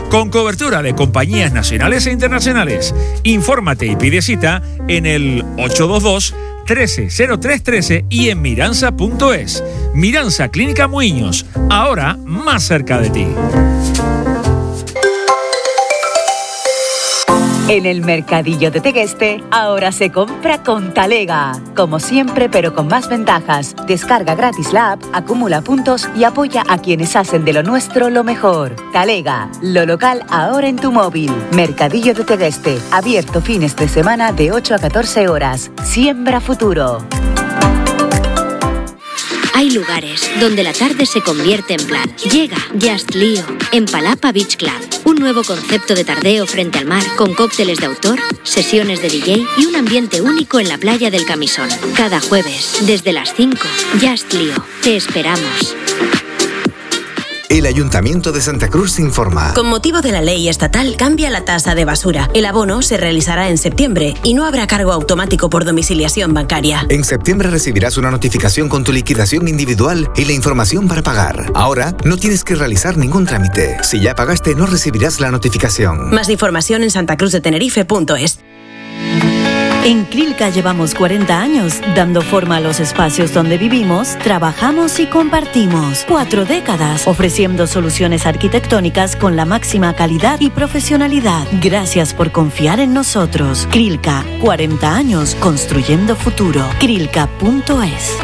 con cobertura de compañías nacionales e internacionales. Infórmate y pide cita en el 822-130313 y en miranza.es. Miranza Clínica Muiños, ahora más cerca de ti. En el Mercadillo de Tegueste, ahora se compra con Talega. Como siempre, pero con más ventajas. Descarga gratis la app, acumula puntos y apoya a quienes hacen de lo nuestro lo mejor. Talega, lo local ahora en tu móvil. Mercadillo de Tegueste, abierto fines de semana de 8 a 14 horas. Siembra futuro. Hay lugares donde la tarde se convierte en plan. Llega Just Lío en Palapa Beach Club. Un nuevo concepto de tardeo frente al mar con cócteles de autor, sesiones de DJ y un ambiente único en la playa del Camisón. Cada jueves, desde las 5, Just Lío. Te esperamos. El Ayuntamiento de Santa Cruz informa. Con motivo de la ley estatal cambia la tasa de basura. El abono se realizará en septiembre y no habrá cargo automático por domiciliación bancaria. En septiembre recibirás una notificación con tu liquidación individual y la información para pagar. Ahora no tienes que realizar ningún trámite. Si ya pagaste, no recibirás la notificación. Más información en santacruzdetenerife.es. En Crilca llevamos 40 años dando forma a los espacios donde vivimos, trabajamos y compartimos. 4 décadas ofreciendo soluciones arquitectónicas con la máxima calidad y profesionalidad. Gracias por confiar en nosotros. Crilca, 40 años construyendo futuro. Crilca.es.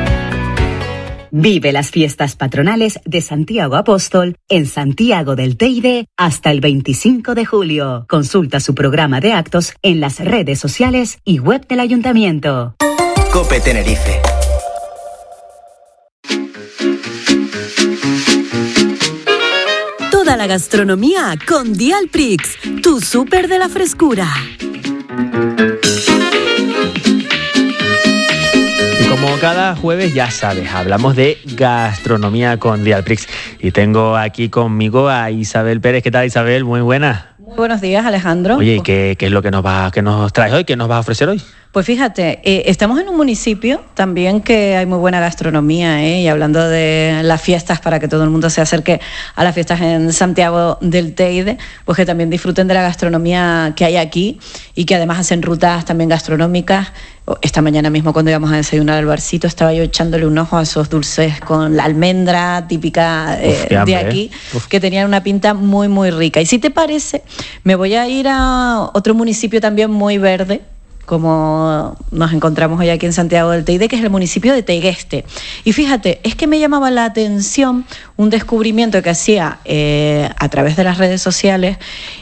Vive las fiestas patronales de Santiago Apóstol en Santiago del Teide hasta el 25 de julio. Consulta su programa de actos en las redes sociales y web del Ayuntamiento. COPE Tenerife. Toda la gastronomía con Dialprix, tu súper de la frescura. Como cada jueves, ya sabes, hablamos de gastronomía con Dialprix. Y tengo aquí conmigo a Isabel Pérez. ¿Qué tal, Isabel? Muy buena. Muy buenos días, Alejandro. Oye, ¿qué es lo que nos traes hoy? ¿Qué nos vas a ofrecer hoy? Pues fíjate, estamos en un municipio también que hay muy buena gastronomía, y hablando de las fiestas, para que todo el mundo se acerque a las fiestas en Santiago del Teide, pues que también disfruten de la gastronomía que hay aquí y que además hacen rutas también gastronómicas. Esta mañana mismo, cuando íbamos a desayunar al barcito, estaba yo echándole un ojo a esos dulces con la almendra típica de aquí, que tenían una pinta muy, muy rica. Y si te parece, me voy a ir a otro municipio también muy verde, como nos encontramos hoy aquí en Santiago del Teide, que es el municipio de Tegueste. Y fíjate, es que me llamaba la atención un descubrimiento que hacía a través de las redes sociales,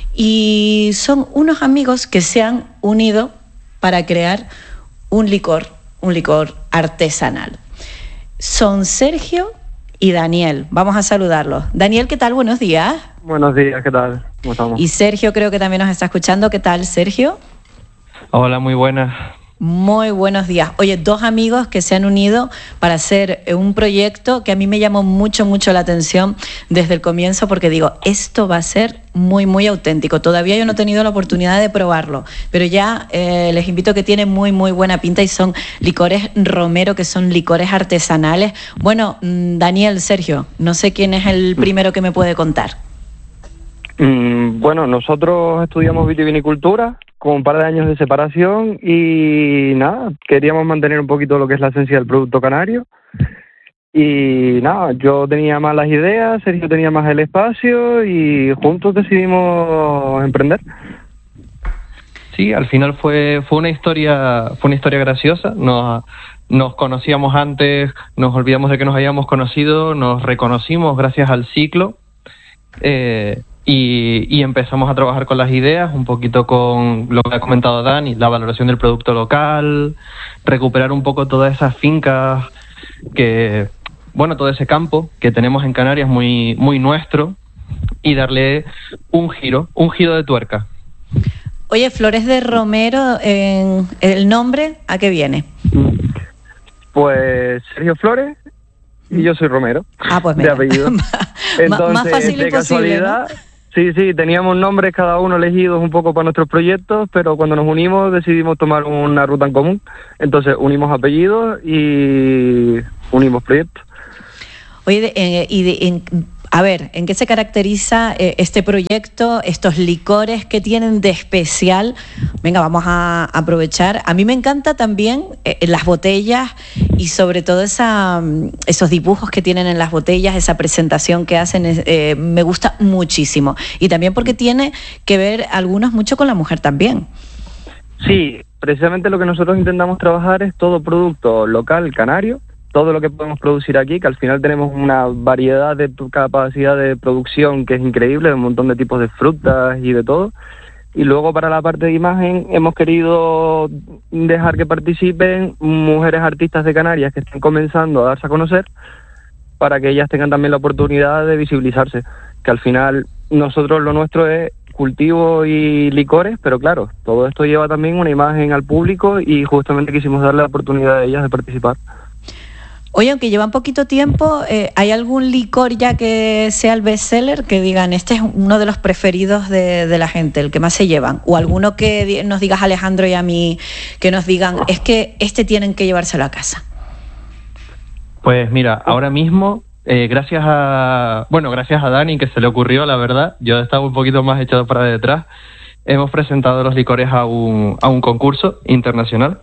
y son unos amigos que se han unido para crear un licor artesanal. Son Sergio y Daniel. Vamos a saludarlos. Daniel, ¿qué tal? Buenos días. Buenos días, ¿qué tal? ¿Cómo estamos? Y Sergio creo que también nos está escuchando. ¿Qué tal, Sergio? Hola, muy buenas. Muy buenos días. Oye, 2 amigos que se han unido para hacer un proyecto que a mí me llamó mucho, mucho la atención desde el comienzo, porque digo, esto va a ser muy, muy auténtico. Todavía yo no he tenido la oportunidad de probarlo, pero ya les invito, que tiene muy, muy buena pinta, y son licores Romero, que son licores artesanales. Bueno, Daniel, Sergio, no sé quién es el primero que me puede contar. Bueno, nosotros estudiamos vitivinicultura con un par de años de separación y nada, queríamos mantener un poquito lo que es la esencia del producto canario. Y nada, yo tenía más las ideas, Sergio tenía más el espacio y juntos decidimos emprender. Sí, al final fue una historia graciosa. Nos conocíamos antes, nos olvidamos de que nos habíamos conocido, nos reconocimos gracias al ciclo. Y empezamos a trabajar con las ideas, un poquito con lo que ha comentado Dani, la valoración del producto local, recuperar un poco todas esas fincas todo ese campo que tenemos en Canarias muy, muy nuestro, y darle un giro de tuerca. Oye, Flores de Romero, ¿el nombre a qué viene? Pues Sergio Flores y yo soy Romero, pues de apellido. Entonces, más fácil de imposible, casualidad, ¿no? Sí, teníamos nombres cada uno elegidos un poco para nuestros proyectos, pero cuando nos unimos decidimos tomar una ruta en común. Entonces unimos apellidos y unimos proyectos. Oye, a ver, ¿en qué se caracteriza este proyecto, estos licores que tienen de especial? Venga, vamos a aprovechar. A mí me encanta también las botellas y sobre todo esos dibujos que tienen en las botellas, esa presentación que hacen, me gusta muchísimo. Y también porque tiene que ver algunos mucho con la mujer también. Sí, precisamente lo que nosotros intentamos trabajar es todo producto local canario, todo lo que podemos producir aquí, que al final tenemos una variedad de capacidad de producción que es increíble, de un montón de tipos de frutas y de todo. Y luego para la parte de imagen hemos querido dejar que participen mujeres artistas de Canarias que están comenzando a darse a conocer, para que ellas tengan también la oportunidad de visibilizarse, que al final nosotros lo nuestro es cultivo y licores, pero claro, todo esto lleva también una imagen al público y justamente quisimos darle la oportunidad a ellas de participar. Oye, aunque llevan poquito tiempo, ¿hay algún licor ya que sea el bestseller, que digan, este es uno de los preferidos de la gente, el que más se llevan? O alguno que nos digas, Alejandro y a mí, que nos digan, es que este tienen que llevárselo a casa. Pues mira, ahora mismo, gracias a Dani, que se le ocurrió, la verdad, yo estaba un poquito más echado para detrás, hemos presentado los licores a un concurso internacional.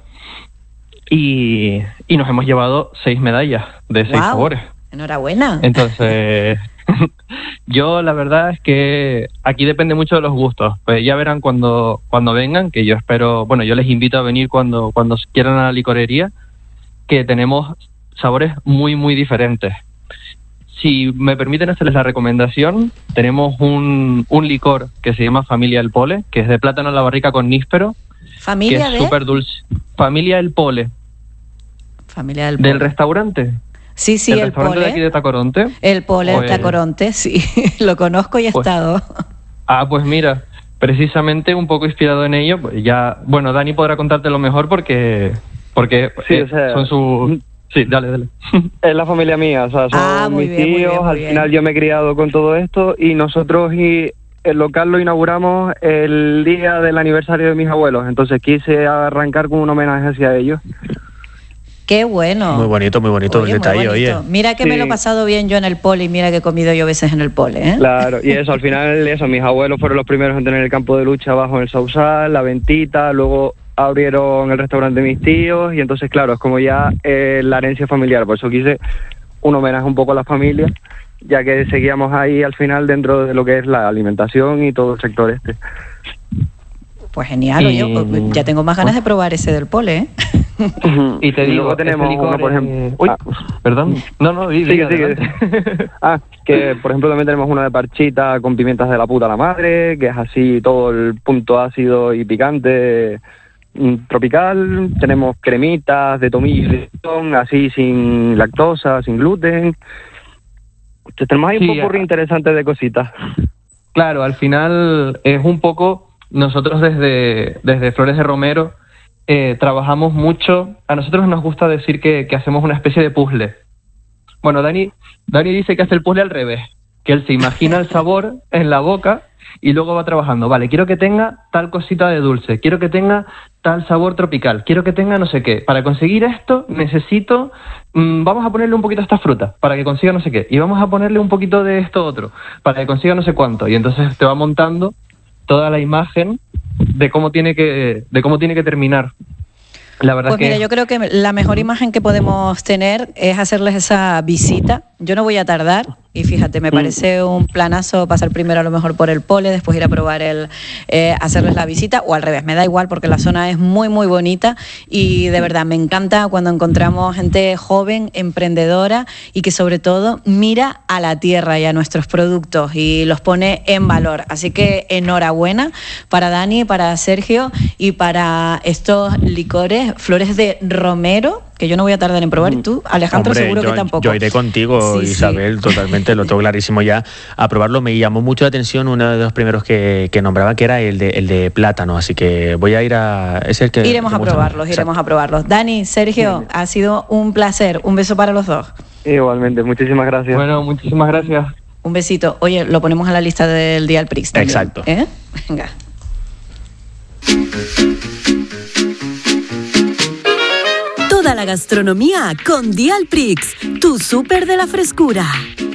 Y nos hemos llevado 6 medallas de 6 sabores. Enhorabuena. Entonces, yo la verdad es que aquí depende mucho de los gustos. Pues ya verán cuando vengan, que yo espero, bueno, yo les invito a venir cuando quieran a la licorería, que tenemos sabores muy, muy diferentes. Si me permiten hacerles la recomendación, tenemos un licor que se llama Familia El Pole, que es de plátano a la barrica con níspero. ¿Familia que es súper dulce. Familia El Pole. Familia del Pole. ¿Del restaurante? Sí, ¿El restaurante Pole. De aquí de Tacoronte? El Pole de Tacoronte, sí. Lo conozco y he estado. Pues mira, precisamente un poco inspirado en ello, pues ya, bueno, Dani podrá contarte lo mejor porque sí, o sea, son sus... Sí, dale. Es la familia mía, o sea, son mis tíos, al final yo me he criado con todo esto y nosotros el local lo inauguramos el día del aniversario de mis abuelos, entonces quise arrancar con un homenaje hacia ellos. ¡Qué bueno! Muy bonito el detalle, oye. Mira que me lo he pasado bien yo en el Pole y mira que he comido yo veces en el Pole, ¿eh? Claro, y eso, al final, mis abuelos fueron los primeros en tener el campo de lucha abajo en el Sausal, la Ventita, luego abrieron el restaurante de mis tíos y entonces, claro, es como ya la herencia familiar, por eso quise un homenaje un poco a la familia, ya que seguíamos ahí al final dentro de lo que es la alimentación y todo el sector este. Pues genial, oye, ya tengo más ganas de probar ese del Pole, ¿eh? Y te digo, tenemos uno, por ejemplo... perdón. No, sigue. Que por ejemplo también tenemos uno de parchita con pimientas de la puta la madre, que es así todo el punto ácido y picante tropical. Tenemos cremitas de tomillo y limón, así sin lactosa, sin gluten. Entonces, tenemos ahí un popurrí interesante de cositas. Claro, al final es un poco... Nosotros desde Flores de Romero trabajamos mucho. A nosotros nos gusta decir que hacemos una especie de puzzle. Bueno, Dani dice que hace el puzzle al revés, que él se imagina el sabor en la boca y luego va trabajando. Vale, quiero que tenga tal cosita de dulce, quiero que tenga tal sabor tropical, quiero que tenga no sé qué. Para conseguir esto necesito, vamos a ponerle un poquito a esta fruta para que consiga no sé qué. Y vamos a ponerle un poquito de esto otro para que consiga no sé cuánto. Y entonces te va montando toda la imagen de cómo tiene que terminar. La verdad pues mira, yo creo que la mejor imagen que podemos tener es hacerles esa visita. Yo no voy a tardar y fíjate, me parece un planazo pasar primero a lo mejor por el Pole, después ir a probar hacerles la visita, o al revés, me da igual porque la zona es muy muy bonita y de verdad me encanta cuando encontramos gente joven, emprendedora y que sobre todo mira a la tierra y a nuestros productos y los pone en valor. Así que enhorabuena para Dani, para Sergio y para estos licores Flores de Romero, que yo no voy a tardar en probar, y tú, Alejandro, seguro que tampoco. Yo iré contigo, Isabel, totalmente, lo tengo clarísimo ya, a probarlo. Me llamó mucho la atención uno de los primeros que nombraba, que era el de plátano, así que voy a ir a... Es el que iremos a probarlos. Dani, Sergio, ha sido un placer, un beso para los dos. Igualmente, muchísimas gracias. Bueno, muchísimas gracias. Un besito. Oye, lo ponemos en la lista del Dial Prix también. Exacto. Venga. Toda la gastronomía con Dial Prix, tu súper de la frescura.